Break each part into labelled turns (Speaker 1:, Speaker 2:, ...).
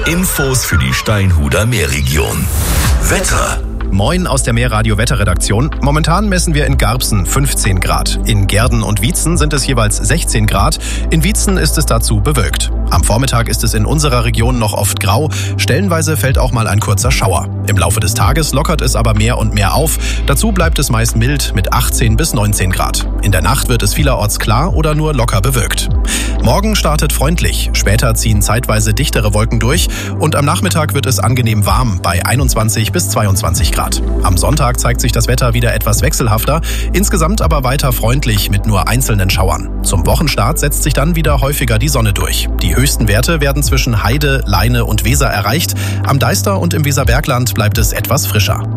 Speaker 1: Infos für die Steinhuder Meerregion. Wetter.
Speaker 2: Moin aus der Meerradio-Wetterredaktion. Momentan messen wir in Garbsen 15 Grad. In Gehrden und Wietzen sind es jeweils 16 Grad. In Wietzen ist es dazu bewölkt. Am Vormittag ist es in unserer Region noch oft grau. Stellenweise fällt auch mal ein kurzer Schauer. Im Laufe des Tages lockert es aber mehr und mehr auf. Dazu bleibt es meist mild mit 18 bis 19 Grad. In der Nacht wird es vielerorts klar oder nur locker bewölkt. Morgen startet freundlich. Später ziehen zeitweise dichtere Wolken durch. Und am Nachmittag wird es angenehm warm bei 21 bis 22 Grad. Am Sonntag zeigt sich das Wetter wieder etwas wechselhafter, insgesamt aber weiter freundlich mit nur einzelnen Schauern. Zum Wochenstart setzt sich dann wieder häufiger die Sonne durch. Die höchsten Werte werden zwischen Heide, Leine und Weser erreicht. Am Deister und im Weserbergland bleibt es etwas frischer.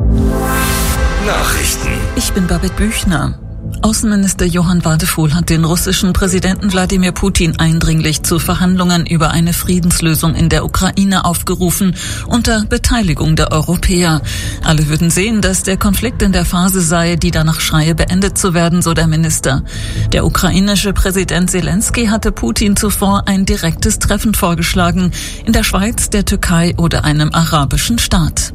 Speaker 1: Nachrichten.
Speaker 3: Ich bin Babette Büchner. Außenminister Johann Wadefuhl hat den russischen Präsidenten Wladimir Putin eindringlich zu Verhandlungen über eine Friedenslösung in der Ukraine aufgerufen, unter Beteiligung der Europäer. Alle würden sehen, dass der Konflikt in der Phase sei, die danach schreie, beendet zu werden, so der Minister. Der ukrainische Präsident Zelensky hatte Putin zuvor ein direktes Treffen vorgeschlagen, in der Schweiz, der Türkei oder einem arabischen Staat.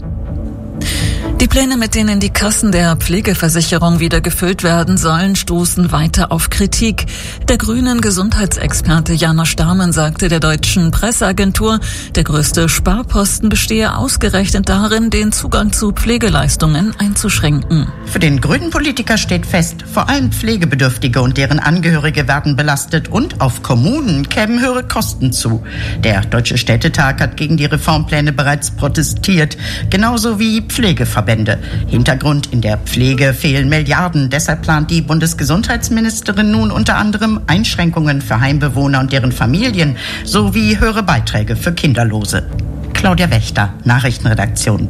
Speaker 3: Die Pläne, mit denen die Kassen der Pflegeversicherung wieder gefüllt werden sollen, stoßen weiter auf Kritik. Der grünen Gesundheitsexperte Janosch Dahmen sagte der deutschen Presseagentur, der größte Sparposten bestehe ausgerechnet darin, den Zugang zu Pflegeleistungen einzuschränken.
Speaker 4: Für den grünen Politiker steht fest, vor allem Pflegebedürftige und deren Angehörige werden belastet und auf Kommunen kämen höhere Kosten zu. Der Deutsche Städtetag hat gegen die Reformpläne bereits protestiert, genauso wie Pflegeverbände. Hintergrund: in der Pflege fehlen Milliarden. Deshalb plant die Bundesgesundheitsministerin nun unter anderem Einschränkungen für Heimbewohner und deren Familien sowie höhere Beiträge für Kinderlose. Claudia Wächter, Nachrichtenredaktion.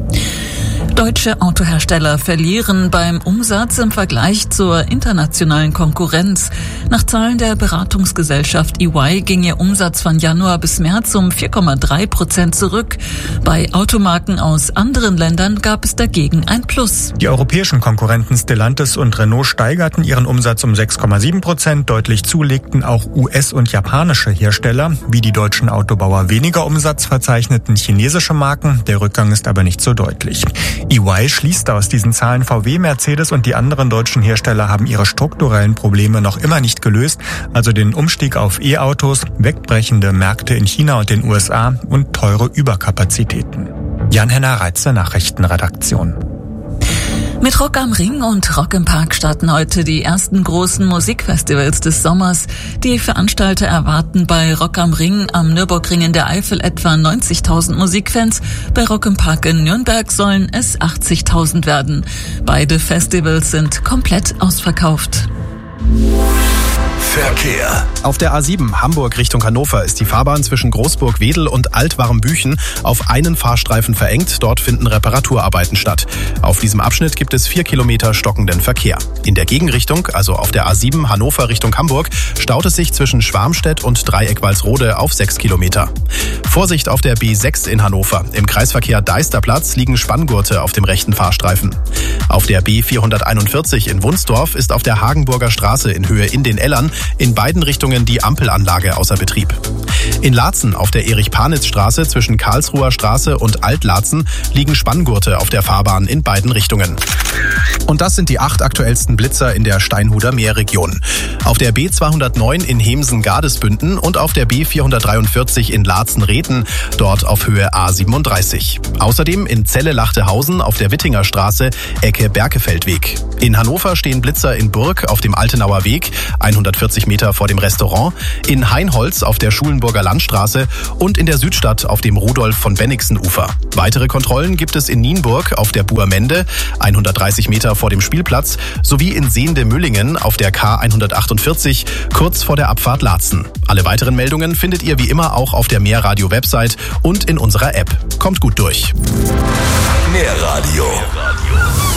Speaker 3: Deutsche Autohersteller verlieren beim Umsatz im Vergleich zur internationalen Konkurrenz. Nach Zahlen der Beratungsgesellschaft EY ging ihr Umsatz von Januar bis März um 4,3% zurück. Bei Automarken aus anderen Ländern gab es dagegen ein Plus.
Speaker 5: Die europäischen Konkurrenten Stellantis und Renault steigerten ihren Umsatz um 6,7%. Deutlich zulegten auch US- und japanische Hersteller. Wie die deutschen Autobauer weniger Umsatz verzeichneten chinesische Marken. Der Rückgang ist aber nicht so deutlich. EY schließt aus diesen Zahlen, VW, Mercedes und die anderen deutschen Hersteller haben ihre strukturellen Probleme noch immer nicht gelöst, also den Umstieg auf E-Autos, wegbrechende Märkte in China und den USA und teure Überkapazitäten. Jan-Henner Reitze, Nachrichtenredaktion.
Speaker 3: Mit Rock am Ring und Rock im Park starten heute die ersten großen Musikfestivals des Sommers. Die Veranstalter erwarten bei Rock am Ring am Nürburgring in der Eifel etwa 90.000 Musikfans. Bei Rock im Park in Nürnberg sollen es 80.000 werden. Beide Festivals sind komplett ausverkauft.
Speaker 1: Verkehr.
Speaker 2: Auf der A7 Hamburg Richtung Hannover ist die Fahrbahn zwischen Großburg-Wedel und Altwarmbüchen auf einen Fahrstreifen verengt. Dort finden Reparaturarbeiten statt. Auf diesem Abschnitt gibt es 4 Kilometer stockenden Verkehr. In der Gegenrichtung, also auf der A7 Hannover Richtung Hamburg, staut es sich zwischen Schwarmstedt und Dreieck-Walsrode auf 6 Kilometer. Vorsicht auf der B6 in Hannover. Im Kreisverkehr Deisterplatz liegen Spanngurte auf dem rechten Fahrstreifen. Auf der B441 in Wunsdorf ist auf der Hagenburger Straße in Höhe in den Ellern in beiden Richtungen die Ampelanlage außer Betrieb. In Laatzen auf der Erich-Panitz-Straße zwischen Karlsruher Straße und Alt-Laatzen liegen Spanngurte auf der Fahrbahn in beiden Richtungen. Und das sind die 8 aktuellsten Blitzer in der Steinhuder Meerregion. Auf der B209 in Hemsen-Gardesbünden und auf der B443 in Laatzen-Rethen, dort auf Höhe A37. Außerdem in Celle-Lachtehausen auf der Wittinger Straße, Ecke Berkefeldweg. In Hannover stehen Blitzer in Burg auf dem Altenauer Weg, 140 Meter vor dem Restaurant, in Hainholz auf der Schulenburger Landstraße und in der Südstadt auf dem Rudolf-von-Bennigsen-Ufer. Weitere Kontrollen gibt es in Nienburg auf der Buermende, 130 Meter vor dem Spielplatz, sowie in Sehnde-Müllingen auf der K148, kurz vor der Abfahrt Laatzen. Alle weiteren Meldungen findet ihr wie immer auch auf der Meerradio-Website und in unserer App. Kommt gut durch.
Speaker 1: Meerradio.